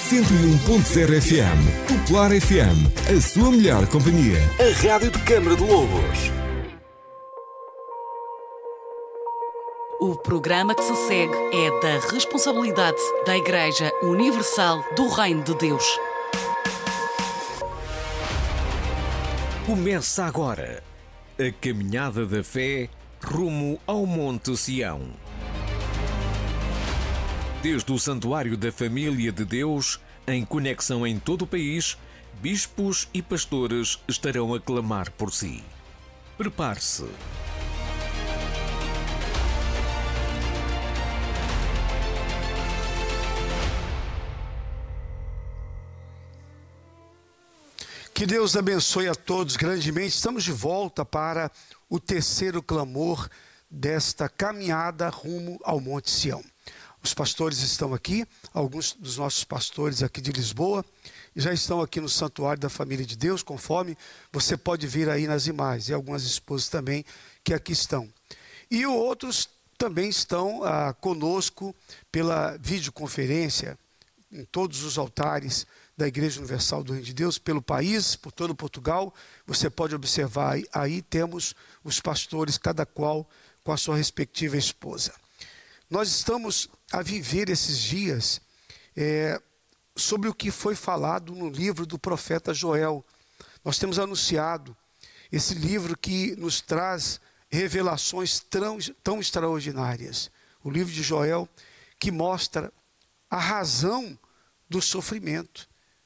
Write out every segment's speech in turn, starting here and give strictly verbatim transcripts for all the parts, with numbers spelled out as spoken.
cento e um ponto zero F M. Popular F M, a sua melhor companhia. A rádio de Câmara de Lobos. O programa que se segue é da responsabilidade da Igreja Universal do Reino de Deus. Começa agora a caminhada da fé rumo ao Monte Sião. Desde o Santuário da Família de Deus, em conexão em todo o país, bispos e pastores estarão a clamar por si. Prepare-se. Que Deus abençoe a todos grandemente. Estamos de volta para o terceiro clamor desta caminhada rumo ao Monte Sião. Os pastores estão aqui, alguns dos nossos pastores aqui de Lisboa, e já estão aqui no Santuário da Família de Deus, conforme você pode ver aí nas imagens, e algumas esposas também que aqui estão. E outros também estão ah, conosco pela videoconferência, em todos os altares da Igreja Universal do Reino de Deus, pelo país, por todo Portugal. Você pode observar, aí, aí temos os pastores, cada qual com a sua respectiva esposa. Nós estamos a viver esses dias é, sobre o que foi falado no livro do profeta Joel. Nós temos anunciado esse livro que nos traz revelações tão, tão extraordinárias. O livro de Joel, que mostra a razão do sofrimento.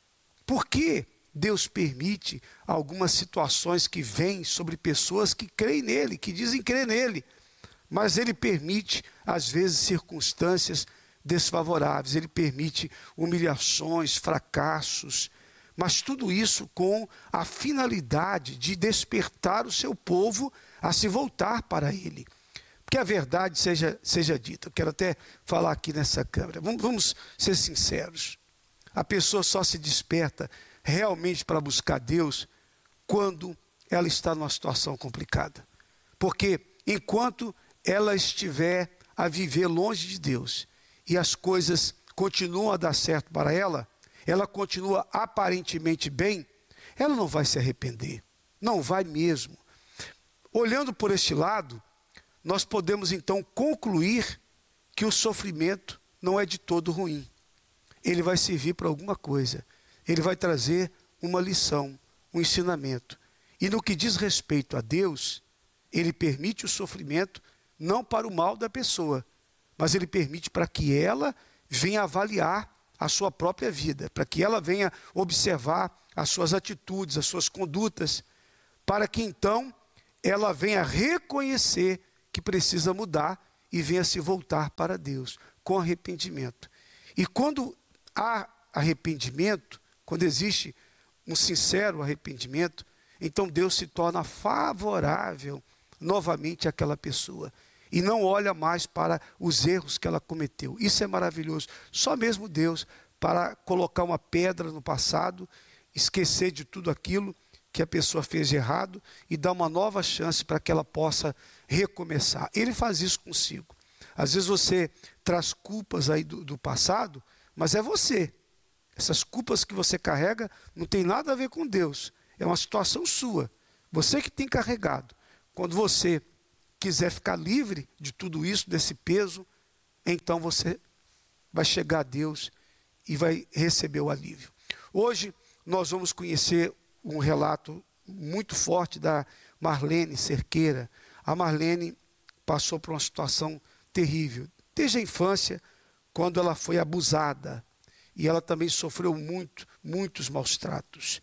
Por que Deus permite algumas situações que vêm sobre pessoas que creem nele, que dizem crer nele? Mas ele permite, às vezes, circunstâncias desfavoráveis. Ele permite humilhações, fracassos. Mas tudo isso com a finalidade de despertar o seu povo a se voltar para ele. Que a verdade seja, seja dita. Eu quero até falar aqui nessa câmera. Vamos, vamos ser sinceros. A pessoa só se desperta realmente para buscar Deus quando ela está numa situação complicada. Porque enquanto ela estiver a viver longe de Deus e as coisas continuam a dar certo para ela, ela continua aparentemente bem, ela não vai se arrepender. Não vai mesmo. Olhando por este lado, nós podemos então concluir que o sofrimento não é de todo ruim. Ele vai servir para alguma coisa. Ele vai trazer uma lição, um ensinamento. E no que diz respeito a Deus, ele permite o sofrimento não para o mal da pessoa, mas ele permite para que ela venha avaliar a sua própria vida, para que ela venha observar as suas atitudes, as suas condutas, para que então ela venha reconhecer que precisa mudar e venha se voltar para Deus com arrependimento. E quando há arrependimento, quando existe um sincero arrependimento, então Deus se torna favorável novamente àquela pessoa e não olha mais para os erros que ela cometeu. Isso é maravilhoso. Só mesmo Deus para colocar uma pedra no passado, esquecer de tudo aquilo que a pessoa fez de errado e dar uma nova chance para que ela possa recomeçar. Ele faz isso consigo. Às vezes você traz culpas aí do, do passado, mas é você. Essas culpas que você carrega não tem nada a ver com Deus. É uma situação sua. Você que tem carregado. Quando você quiser ficar livre de tudo isso, desse peso, então você vai chegar a Deus e vai receber o alívio. Hoje nós vamos conhecer um relato muito forte da Marlene Cerqueira. A Marlene passou por uma situação terrível. Desde a infância, quando ela foi abusada. E ela também sofreu muito, muitos maus tratos.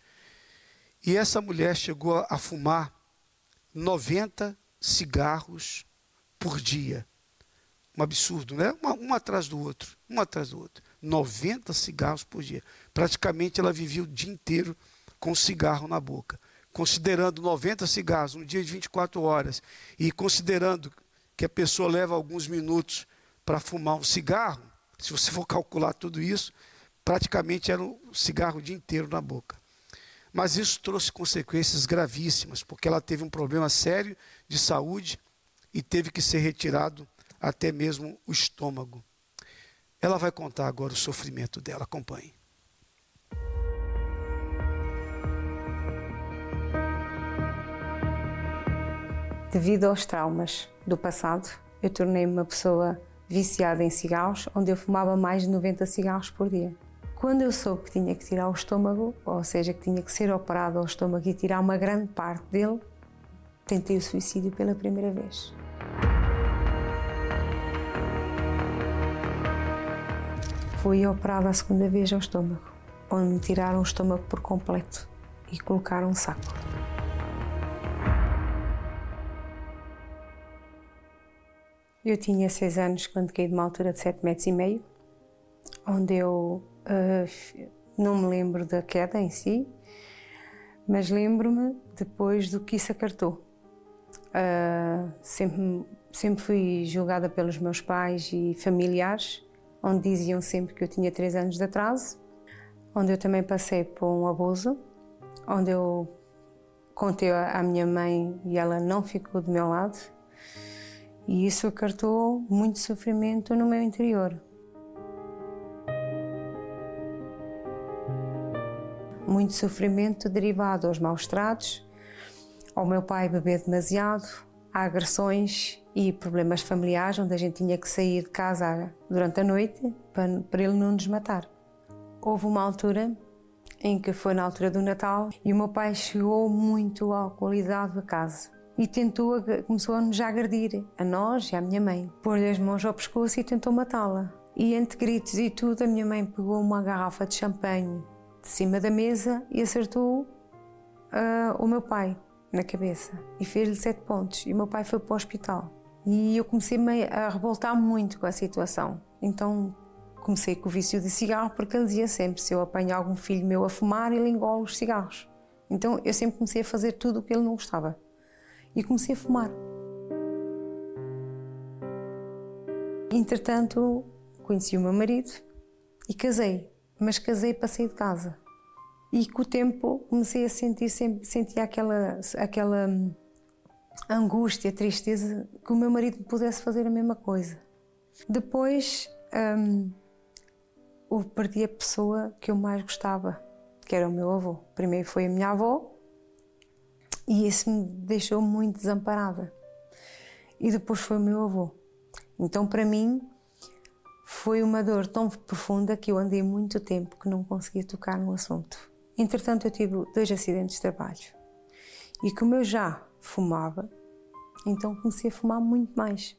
E essa mulher chegou a fumar noventa cigarros por dia. Um absurdo, né? Um, um atrás do outro, um atrás do outro. noventa cigarros por dia. Praticamente ela vivia o dia inteiro com um cigarro na boca. Considerando noventa cigarros, um dia de vinte e quatro horas, e considerando que a pessoa leva alguns minutos para fumar um cigarro, se você for calcular tudo isso, praticamente era um cigarro o dia inteiro na boca. Mas isso trouxe consequências gravíssimas, porque ela teve um problema sério de saúde e teve que ser retirado até mesmo o estômago. Ela vai contar agora o sofrimento dela, acompanhe. Devido aos traumas do passado, eu tornei-me uma pessoa viciada em cigarros, onde eu fumava mais de noventa cigarros por dia. Quando eu soube que tinha que tirar o estômago, ou seja, que tinha que ser operado ao estômago e tirar uma grande parte dele, tentei o suicídio pela primeira vez. Fui operada a segunda vez ao estômago, onde me tiraram o estômago por completo e colocaram um saco. Eu tinha seis anos quando caí de uma altura de sete metros e meio, onde eu uh, não me lembro da queda em si, mas lembro-me depois do que isso acartou. Uh, sempre, sempre fui julgada pelos meus pais e familiares, onde diziam sempre que eu tinha três anos de atraso, onde eu também passei por um abuso, onde eu contei à minha mãe e ela não ficou do meu lado, e isso acartou muito sofrimento no meu interior. Muito sofrimento derivado aos maus tratos, ao meu pai beber demasiado, a agressões e problemas familiares, onde a gente tinha que sair de casa durante a noite para, para ele não nos matar. Houve uma altura em que foi na altura do Natal e o meu pai chegou muito alcoolizado a casa e tentou, começou a nos agredir, a nós e à minha mãe. Pôs-lhe as mãos ao pescoço e tentou matá-la. E entre gritos e tudo, a minha mãe pegou uma garrafa de champanhe de cima da mesa e acertou uh, o meu pai na cabeça e fez-lhe sete pontos. E o meu pai foi para o hospital. E eu comecei a revoltar muito com a situação. Então comecei com o vício de cigarro, porque ele dizia sempre, se eu apanho algum filho meu a fumar, ele engole os cigarros. Então eu sempre comecei a fazer tudo o que ele não gostava. E comecei a fumar. Entretanto, conheci o meu marido e casei. Mas casei e passei de casa. E com o tempo comecei a sentir sempre sentia aquela, aquela angústia, tristeza, que o meu marido pudesse fazer a mesma coisa. Depois, hum, eu perdi a pessoa que eu mais gostava, que era o meu avô. Primeiro foi a minha avó, e isso me deixou muito desamparada. E depois foi o meu avô. Então, para mim, foi uma dor tão profunda que eu andei muito tempo que não conseguia tocar no assunto. Entretanto, eu tive dois acidentes de trabalho. E como eu já fumava, então comecei a fumar muito mais.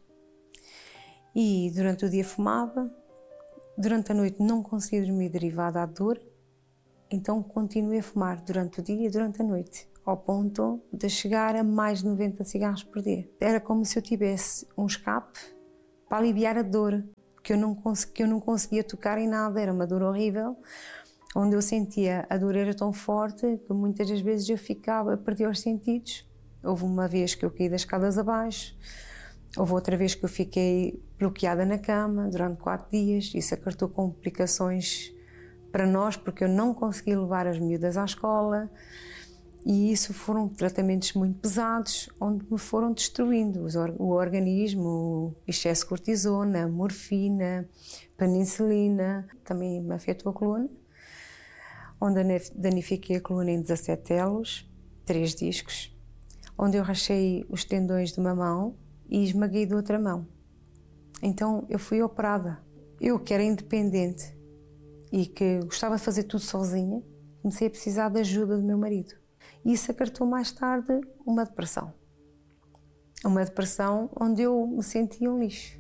E durante o dia fumava, durante a noite não conseguia dormir derivada à dor, então continuei a fumar durante o dia e durante a noite, ao ponto de chegar a mais de noventa cigarros por dia. Era como se eu tivesse um escape para aliviar a dor, que eu não conseguia, que eu não conseguia tocar em nada, era uma dor horrível, onde eu sentia a dor era tão forte que muitas das vezes eu ficava, perdia os sentidos. Houve uma vez que eu caí das escadas abaixo, houve outra vez que eu fiquei bloqueada na cama durante quatro dias, isso acartou complicações para nós, porque eu não conseguia levar as miúdas à escola, e isso foram tratamentos muito pesados, onde me foram destruindo o organismo, excesso de cortisona, morfina, penicilina, também me afetou a coluna, onde danifiquei a coluna em dezassete elos, três discos, onde eu rachei os tendões de uma mão e esmaguei de outra mão. Então eu fui operada. Eu que era independente e que gostava de fazer tudo sozinha, comecei a precisar da ajuda do meu marido. E isso acartou mais tarde uma depressão. Uma depressão onde eu me sentia um lixo.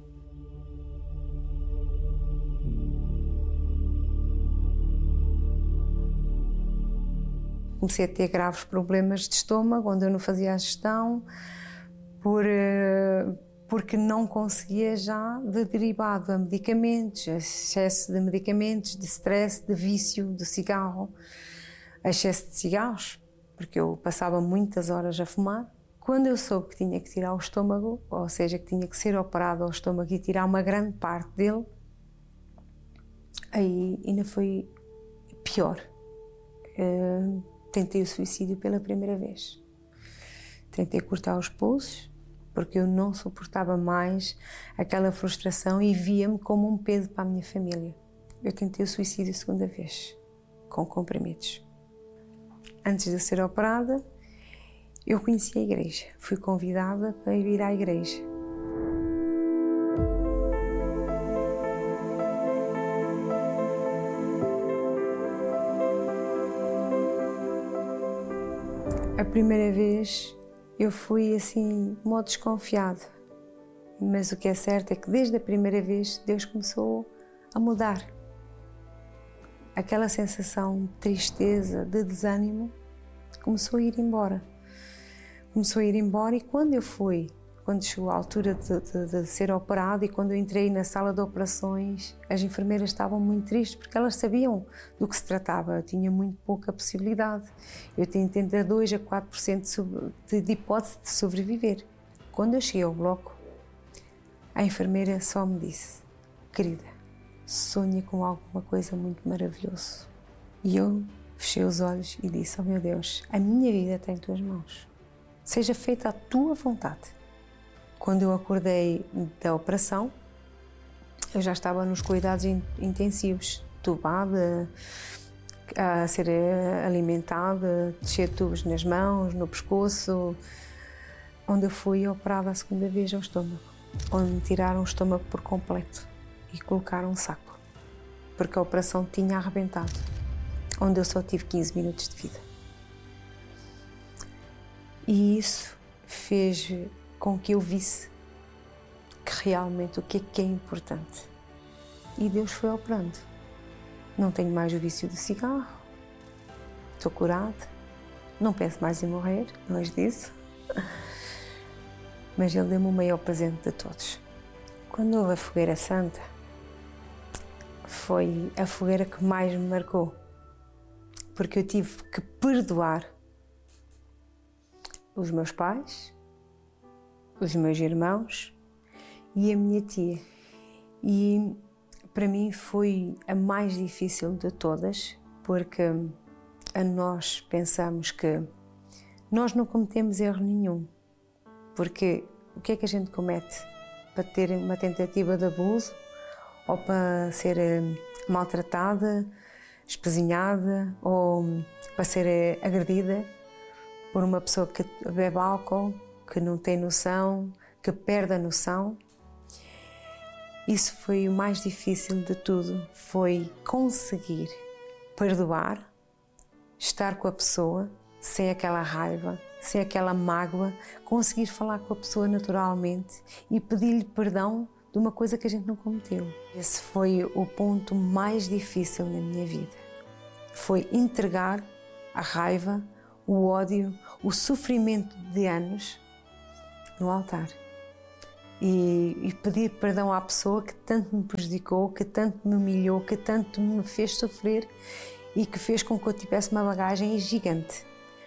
Comecei a ter graves problemas de estômago, onde eu não fazia a gestão, por, porque não conseguia já, de derivado a medicamentos, excesso de medicamentos, de stress, de vício, de cigarro, excesso de cigarros, porque eu passava muitas horas a fumar. Quando eu soube que tinha que tirar o estômago, ou seja, que tinha que ser operado ao estômago e tirar uma grande parte dele, aí ainda foi pior. Uh, tentei o suicídio pela primeira vez. Tentei cortar os pulsos, porque eu não suportava mais aquela frustração e via-me como um peso para a minha família. Eu tentei o suicídio a segunda vez, com comprimidos. Antes de eu ser operada, Eu conheci a igreja, fui convidada para ir à igreja. A primeira vez eu fui assim, modo desconfiado, mas o que é certo é que desde a primeira vez Deus começou a mudar. Aquela sensação de tristeza, de desânimo, começou a ir embora. Começou a ir embora e quando eu fui, quando chegou a altura de, de, de ser operado e quando eu entrei na sala de operações, as enfermeiras estavam muito tristes porque elas sabiam do que se tratava. Eu tinha muito pouca possibilidade. Eu tinha entre dois a quatro por cento de, de hipótese de sobreviver. Quando eu cheguei ao bloco, a enfermeira só me disse: querida, sonha com alguma coisa muito maravilhosa. E eu fechei os olhos e disse: oh meu Deus, a minha vida está em tuas mãos. Seja feita a tua vontade. Quando eu acordei da operação, eu já estava nos cuidados intensivos, tubada, a ser alimentada, cheia de tubos nas mãos, no pescoço, onde eu fui operada a segunda vez ao estômago, onde me tiraram o estômago por completo e colocaram um saco, porque a operação tinha arrebentado, onde eu só tive quinze minutos de vida. E isso fez com que eu visse que realmente o que é que é importante. E Deus foi operando. Não tenho mais o vício do cigarro, estou curada, não penso mais em morrer, longe disso. Mas Ele deu-me o maior presente de todos. Quando houve a fogueira santa, foi a fogueira que mais me marcou, porque eu tive que perdoar os meus pais, os meus irmãos e a minha tia. E para mim foi a mais difícil de todas, porque a nós pensamos que nós não cometemos erro nenhum, porque o que é que a gente comete? Para ter uma tentativa de abuso ou para ser maltratada, espezinhada ou para ser agredida por uma pessoa que bebe álcool, que não tem noção, que perde a noção. Isso foi o mais difícil de tudo, foi conseguir perdoar, estar com a pessoa sem aquela raiva, sem aquela mágoa, conseguir falar com a pessoa naturalmente e pedir-lhe perdão de uma coisa que a gente não cometeu. Esse foi o ponto mais difícil na minha vida. Foi entregar a raiva, o ódio, o sofrimento de anos no altar e, e pedir perdão à pessoa que tanto me prejudicou, que tanto me humilhou, que tanto me fez sofrer e que fez com que eu tivesse uma bagagem gigante.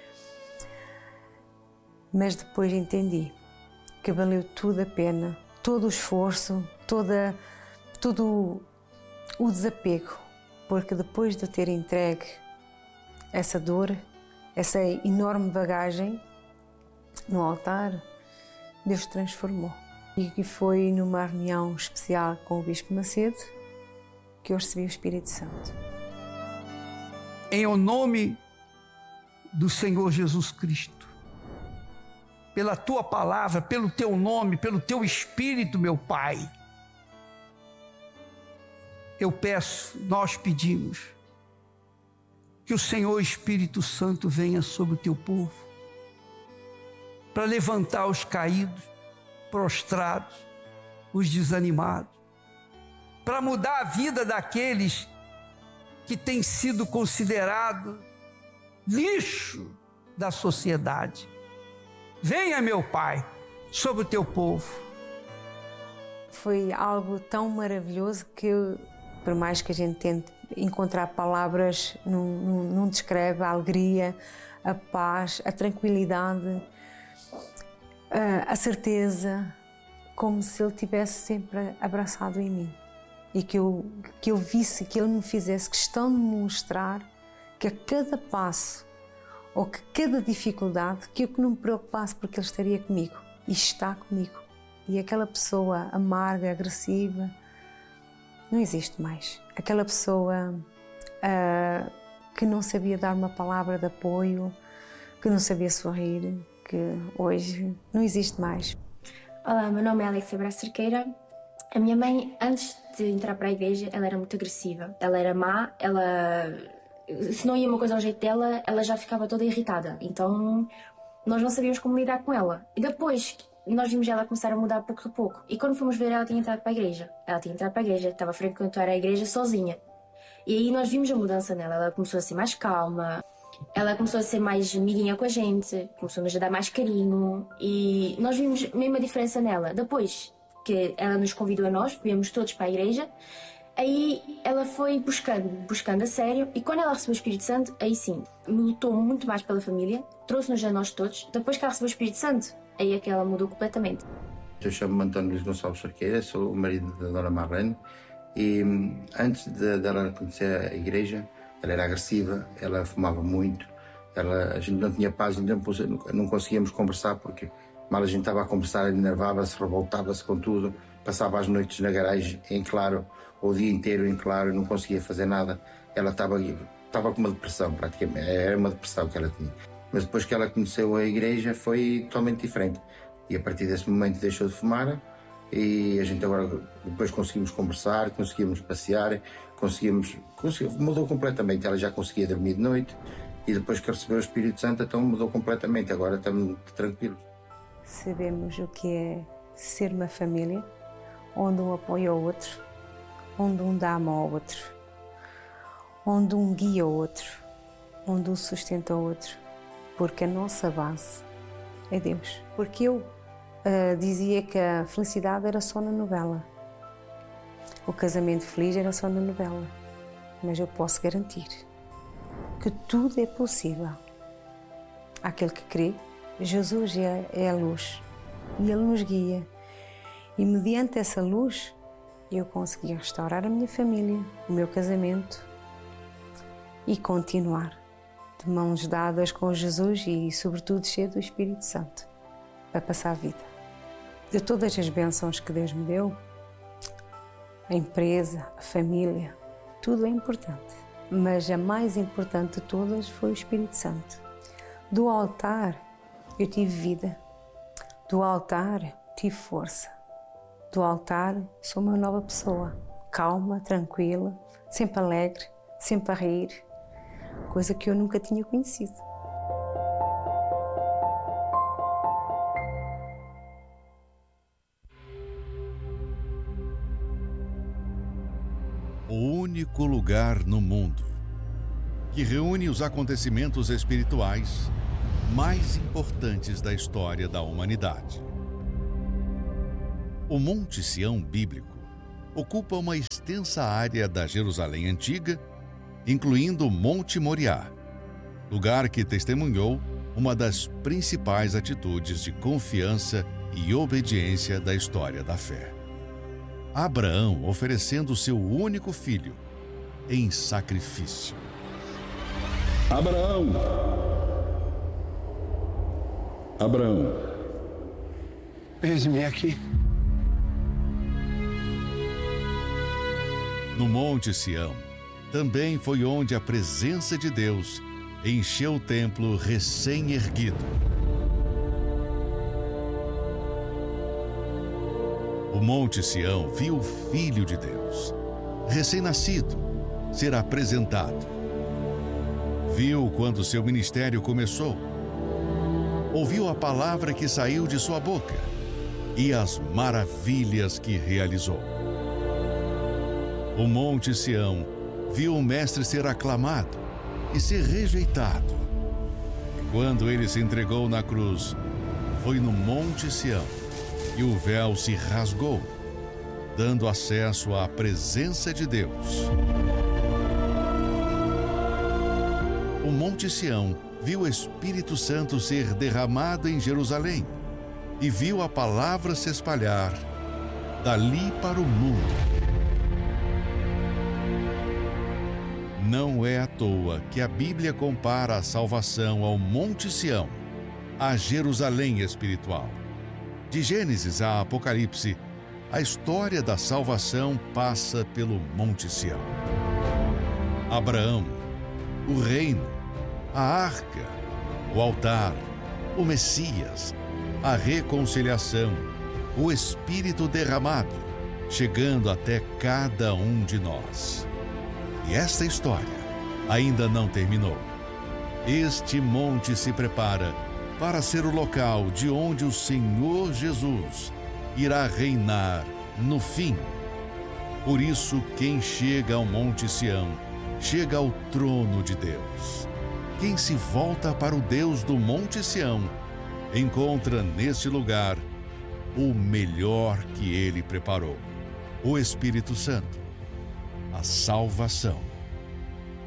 Mas depois entendi que valeu tudo a pena, todo o esforço, toda, todo o desapego, porque depois de ter entregue essa dor, essa enorme bagagem no altar, Deus transformou. E foi numa reunião especial com o Bispo Macedo que eu recebi o Espírito Santo. Em o nome do Senhor Jesus Cristo, pela Tua palavra, pelo Teu nome, pelo Teu Espírito, meu Pai, eu peço, nós pedimos, que o Senhor Espírito Santo venha sobre o Teu povo, para levantar os caídos, prostrados, os desanimados, para mudar a vida daqueles que têm sido considerados lixo da sociedade. Venha, meu Pai, sobre o Teu povo. Foi algo tão maravilhoso que, eu, por mais que a gente tente encontrar palavras, não, não, não descreve a alegria, a paz, a tranquilidade, a, a certeza, como se Ele tivesse sempre abraçado em mim. E que eu, que eu visse, que Ele me fizesse questão de me mostrar que a cada passo ou que cada dificuldade, que eu não me preocupasse porque Ele estaria comigo e está comigo. E aquela pessoa amarga, agressiva, não existe mais. Aquela pessoa uh, que não sabia dar uma palavra de apoio, que não sabia sorrir, que hoje não existe mais. Olá, meu nome é Alexia Brás Cerqueira. A minha mãe, antes de entrar para a igreja, ela era muito agressiva. Ela era má, ela... se não ia uma coisa ao jeito dela, ela já ficava toda irritada. Então, nós não sabíamos como lidar com ela. E depois, nós vimos ela começar a mudar pouco a pouco. E quando fomos ver, ela tinha entrado para a igreja. Ela tinha entrado para a igreja, estava a frequentar a igreja sozinha. E aí nós vimos a mudança nela. Ela começou a ser mais calma, ela começou a ser mais amiguinha com a gente, começou-nos a dar mais carinho. E nós vimos mesmo a diferença nela. Depois que ela nos convidou a nós, viemos todos para a igreja, aí ela foi buscando, buscando a sério, e quando ela recebeu o Espírito Santo, aí sim, lutou muito mais pela família, trouxe-nos a nós todos. Depois que ela recebeu o Espírito Santo, aí é que ela mudou completamente. Eu chamo-me António Luís Gonçalves Cerqueira, sou o marido da Dona Marlene, e antes de, de ela conhecer a igreja, ela era agressiva, ela fumava muito, ela, a gente não tinha paz, não, não conseguíamos conversar, porque mal a gente estava a conversar, ela enervava-se, revoltava-se com tudo, passava as noites na garagem em claro, o dia inteiro em claro, não conseguia fazer nada. Ela estava estava com uma depressão, praticamente, era uma depressão que ela tinha. Mas depois que ela conheceu a igreja foi totalmente diferente. E a partir desse momento deixou de fumar, e a gente agora depois conseguimos conversar, conseguimos passear, conseguimos, conseguimos mudou completamente. Ela já conseguia dormir de noite, e depois que recebeu o Espírito Santo, então mudou completamente. Agora estamos tranquilos. Sabemos o que é ser uma família, onde um apoia o outro, onde um dá a mão ao outro, onde um guia o outro, onde um sustenta o outro, porque a nossa base é Deus. Porque eu uh, dizia que a felicidade era só na novela, o casamento feliz era só na novela, mas eu posso garantir que tudo é possível àquele que crê. Jesus é, é a luz e Ele nos guia, e mediante essa luz eu consegui restaurar a minha família, o meu casamento, e continuar de mãos dadas com Jesus e, sobretudo, cheio do Espírito Santo para passar a vida. De todas as bênçãos que Deus me deu, a empresa, a família, tudo é importante, mas a mais importante de todas foi o Espírito Santo. Do altar eu tive vida, do altar tive força, do altar sou uma nova pessoa, calma, tranquila, sempre alegre, sempre a rir, coisa que eu nunca tinha conhecido. O único lugar no mundo que reúne os acontecimentos espirituais mais importantes da história da humanidade. O Monte Sião bíblico ocupa uma extensa área da Jerusalém antiga, incluindo o Monte Moriá, lugar que testemunhou uma das principais atitudes de confiança e obediência da história da fé. Abraão oferecendo seu único filho em sacrifício. Abraão! Abraão! Eis-me aqui. No Monte Sião, também foi onde a presença de Deus encheu o templo recém-erguido. O Monte Sião viu o Filho de Deus, recém-nascido, ser apresentado. Viu quando seu ministério começou. Ouviu a palavra que saiu de sua boca e as maravilhas que realizou. O Monte Sião viu o Mestre ser aclamado e ser rejeitado. E quando ele se entregou na cruz, foi no Monte Sião que o véu se rasgou, dando acesso à presença de Deus. O Monte Sião viu o Espírito Santo ser derramado em Jerusalém e viu a palavra se espalhar dali para o mundo. Não é à toa que a Bíblia compara a salvação ao Monte Sião, a Jerusalém espiritual. De Gênesis a Apocalipse, a história da salvação passa pelo Monte Sião. Abraão, o reino, a arca, o altar, o Messias, a reconciliação, o Espírito derramado, chegando até cada um de nós. E esta história ainda não terminou. Este monte se prepara para ser o local de onde o Senhor Jesus irá reinar no fim. Por isso, quem chega ao Monte Sião, chega ao trono de Deus. Quem se volta para o Deus do Monte Sião, encontra neste lugar o melhor que ele preparou: o Espírito Santo, a salvação.